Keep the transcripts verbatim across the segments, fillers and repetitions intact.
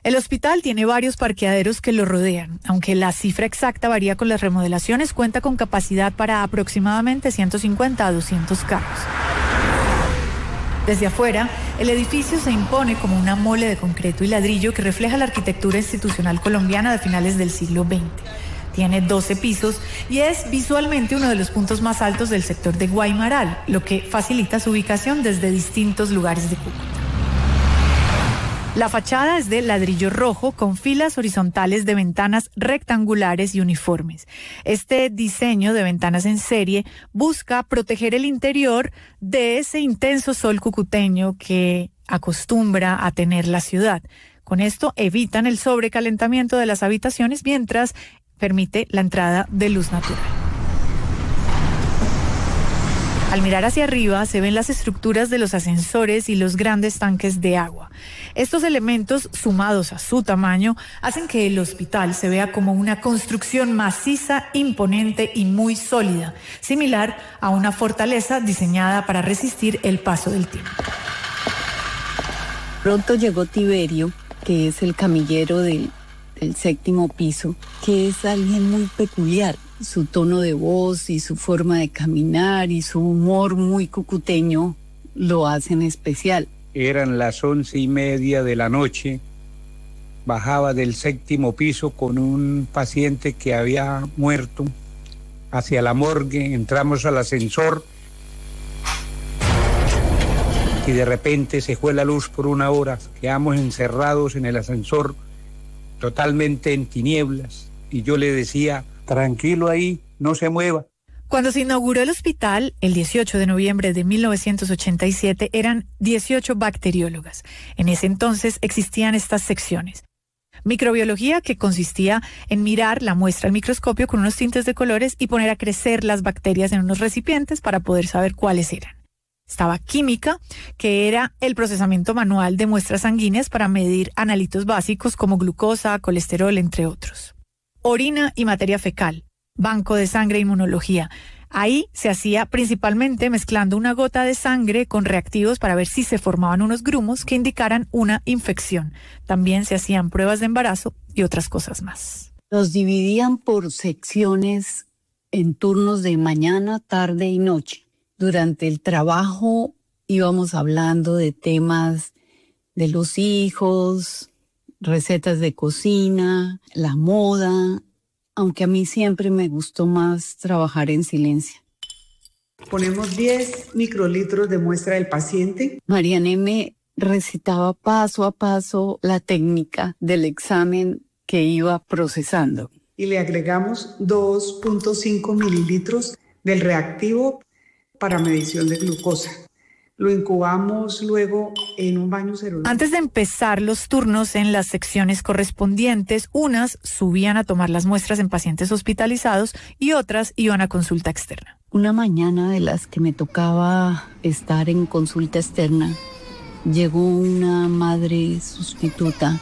El hospital tiene varios parqueaderos que lo rodean. Aunque la cifra exacta varía con las remodelaciones, cuenta con capacidad para aproximadamente ciento cincuenta a doscientos carros. Desde afuera, el edificio se impone como una mole de concreto y ladrillo que refleja la arquitectura institucional colombiana de finales del siglo veinte. Tiene doce pisos y es visualmente uno de los puntos más altos del sector de Guaymaral, lo que facilita su ubicación desde distintos lugares de Cúcuta. La fachada es de ladrillo rojo con filas horizontales de ventanas rectangulares y uniformes. Este diseño de ventanas en serie busca proteger el interior de ese intenso sol cucuteño que acostumbra a tener la ciudad. Con esto evitan el sobrecalentamiento de las habitaciones mientras permite la entrada de luz natural. Al mirar hacia arriba se ven las estructuras de los ascensores y los grandes tanques de agua. Estos elementos, sumados a su tamaño, hacen que el hospital se vea como una construcción maciza, imponente y muy sólida, similar a una fortaleza diseñada para resistir el paso del tiempo. Pronto llegó Tiberio, que es el camillero del, del séptimo piso, que es alguien muy peculiar. Su tono de voz y su forma de caminar y su humor muy cucuteño lo hacen especial. Eran las once y media de la noche. Bajaba del séptimo piso con un paciente que había muerto hacia la morgue. Entramos al ascensor y de repente se fue la luz por una hora. Quedamos encerrados en el ascensor totalmente en tinieblas y yo le decía: tranquilo ahí, no se mueva. Cuando se inauguró el hospital, el dieciocho de noviembre de mil novecientos ochenta y siete, eran dieciocho bacteriólogas. En ese entonces existían estas secciones. Microbiología, que consistía en mirar la muestra al microscopio con unos tintes de colores y poner a crecer las bacterias en unos recipientes para poder saber cuáles eran. Estaba química, que era el procesamiento manual de muestras sanguíneas para medir analitos básicos como glucosa, colesterol, entre otros. Orina y materia fecal, banco de sangre e inmunología. Ahí se hacía principalmente mezclando una gota de sangre con reactivos para ver si se formaban unos grumos que indicaran una infección. También se hacían pruebas de embarazo y otras cosas más. Los dividían por secciones en turnos de mañana, tarde y noche. Durante el trabajo íbamos hablando de temas de los hijos, recetas de cocina, la moda, aunque a mí siempre me gustó más trabajar en silencio. Ponemos diez microlitros de muestra del paciente. Mariana me recitaba paso a paso la técnica del examen que iba procesando. Y le agregamos dos punto cinco mililitros del reactivo para medición de glucosa. Lo incubamos luego en un baño serológico. Antes de empezar los turnos en las secciones correspondientes, unas subían a tomar las muestras en pacientes hospitalizados y otras iban a consulta externa. Una mañana de las que me tocaba estar en consulta externa, llegó una madre sustituta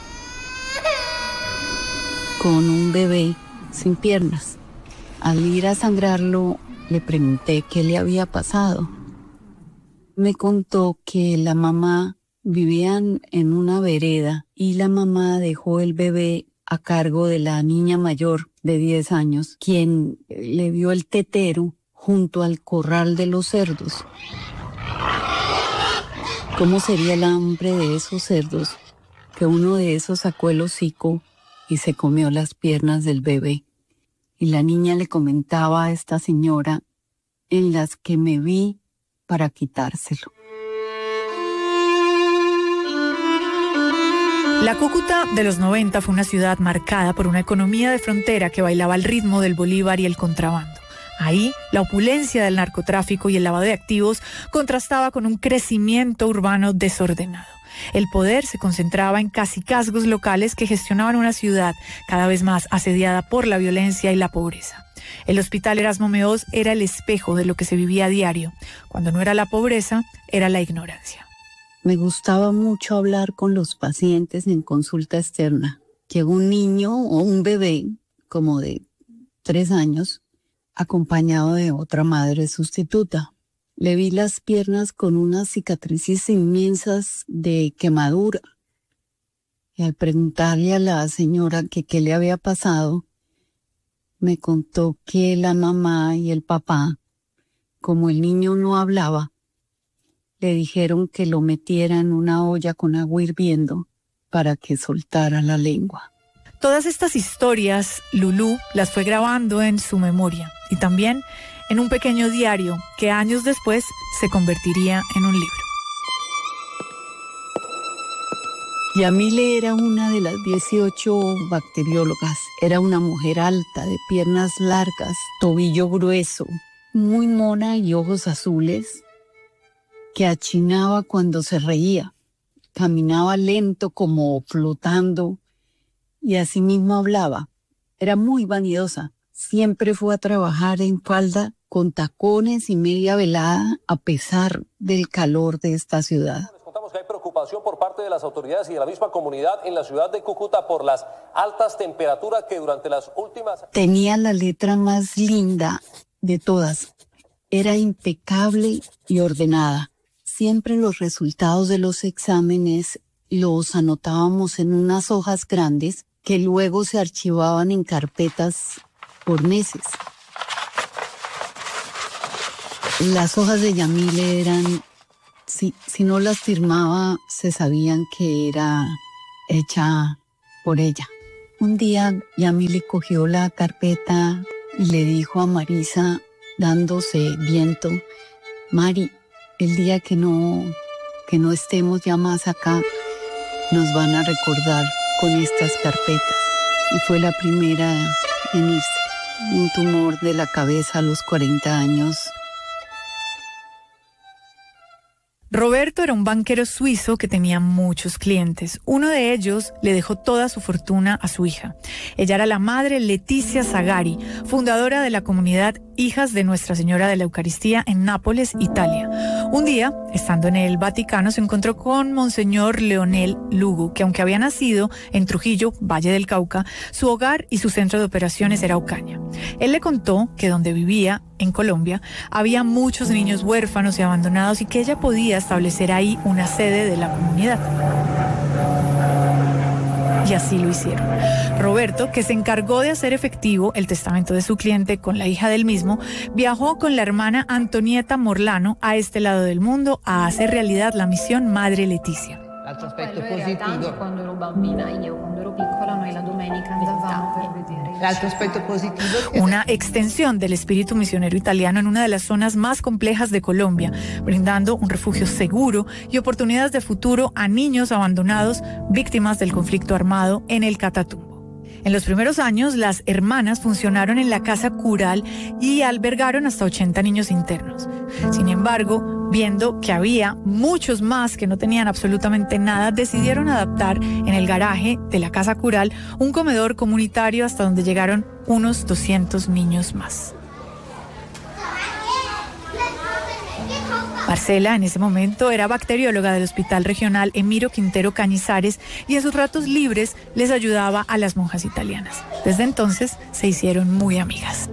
con un bebé sin piernas. Al ir a sangrarlo, le pregunté qué le había pasado. Me contó que la mamá vivían en una vereda y la mamá dejó el bebé a cargo de la niña mayor de diez años, quien le vio el tetero junto al corral de los cerdos. ¿Cómo sería el hambre de esos cerdos que uno de esos sacó el hocico y se comió las piernas del bebé? Y la niña le comentaba a esta señora: en las que me vi para quitárselo. La Cúcuta de los noventa fue una ciudad marcada por una economía de frontera que bailaba al ritmo del bolívar y el contrabando. Ahí, la opulencia del narcotráfico y el lavado de activos contrastaba con un crecimiento urbano desordenado. El poder se concentraba en cacicazgos locales que gestionaban una ciudad cada vez más asediada por la violencia y la pobreza. El Hospital Erasmo Meós era el espejo de lo que se vivía a diario. Cuando no era la pobreza, era la ignorancia. Me gustaba mucho hablar con los pacientes en consulta externa. Llegó un niño o un bebé, como de tres años, acompañado de otra madre sustituta. Le vi las piernas con unas cicatrices inmensas de quemadura. Y al preguntarle a la señora que qué le había pasado, me contó que la mamá y el papá, como el niño no hablaba, le dijeron que lo metiera en una olla con agua hirviendo para que soltara la lengua. Todas estas historias, Lulú las fue grabando en su memoria y también en un pequeño diario que años después se convertiría en un libro. Yamile era una de las dieciocho bacteriólogas. Era una mujer alta, de piernas largas, tobillo grueso, muy mona y ojos azules, que achinaba cuando se reía. Caminaba lento como flotando y asimismo hablaba. Era muy vanidosa. Siempre fue a trabajar en falda con tacones y media velada a pesar del calor de esta ciudad. Que hay preocupación por parte de las autoridades y de la misma comunidad en la ciudad de Cúcuta por las altas temperaturas que durante las últimas... Tenía la letra más linda de todas. Era impecable y ordenada. Siempre los resultados de los exámenes los anotábamos en unas hojas grandes que luego se archivaban en carpetas por meses. Las hojas de Yamile eran... Si, si no las firmaba, se sabían que era hecha por ella. Un día, Yamile cogió la carpeta y le dijo a Marisa, dándose viento, Mari, el día que no, que no estemos ya más acá, nos van a recordar con estas carpetas. Y fue la primera en irse. Un tumor de la cabeza a los cuarenta años. Roberto era un banquero suizo que tenía muchos clientes. Uno de ellos le dejó toda su fortuna a su hija. Ella era la madre Leticia Zagari, fundadora de la comunidad Hijas de Nuestra Señora de la Eucaristía en Nápoles, Italia. Un día, estando en el Vaticano, se encontró con Monseñor Leonel Lugo, que aunque había nacido en Trujillo, Valle del Cauca, su hogar y su centro de operaciones era Ocaña. Él le contó que donde vivía, en Colombia, había muchos niños huérfanos y abandonados y que ella podía establecer ahí una sede de la comunidad. Y así lo hicieron. Roberto, que se encargó de hacer efectivo el testamento de su cliente con la hija del mismo, viajó con la hermana Antonieta Morlano a este lado del mundo a hacer realidad la misión Madre Leticia. L'altro aspetto positivo. Quando ero bambina, io quando ero piccola, noi la domenica andavamo per vedere. L'altro aspetto positivo. Una extensión del espíritu misionero italiano en una de las zonas más complejas de Colombia, brindando un refugio seguro y oportunidades de futuro a niños abandonados, víctimas del conflicto armado en el Catatumbo. En los primeros años, las hermanas funcionaron en la casa cural y albergaron hasta ochenta niños internos. Sin embargo, viendo que había muchos más que no tenían absolutamente nada, decidieron adaptar en el garaje de la casa cural un comedor comunitario hasta donde llegaron unos doscientos niños más. Marcela, en ese momento, era bacterióloga del Hospital Regional Emiro Quintero Cañizares y en sus ratos libres les ayudaba a las monjas italianas. Desde entonces se hicieron muy amigas.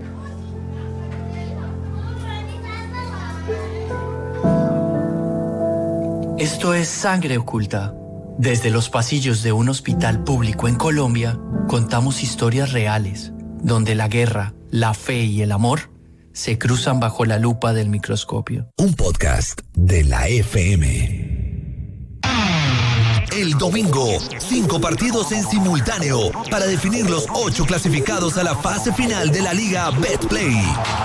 Esto es Sangre Oculta. Desde los pasillos de un hospital público en Colombia, contamos historias reales, donde la guerra, la fe y el amor se cruzan bajo la lupa del microscopio. Un podcast de la F M. El domingo, cinco partidos en simultáneo para definir los ocho clasificados a la fase final de la Liga Betplay.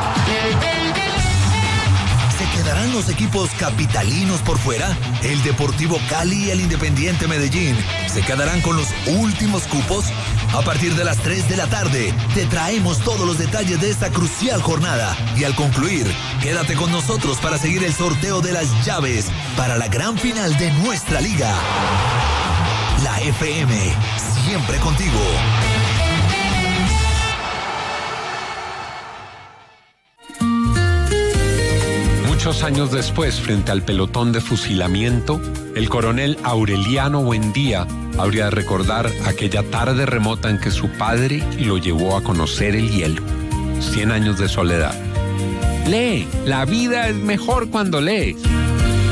¿Se quedarán los equipos capitalinos por fuera? El Deportivo Cali y el Independiente Medellín se quedarán con los últimos cupos. A partir de las tres de la tarde, te traemos todos los detalles de esta crucial jornada. Y al concluir, quédate con nosotros para seguir el sorteo de las llaves para la gran final de nuestra liga. La F M, siempre contigo. Muchos años después, frente al pelotón de fusilamiento, el coronel Aureliano Buendía habría de recordar aquella tarde remota en que su padre lo llevó a conocer el hielo. Cien años de soledad. Lee, la vida es mejor cuando lees.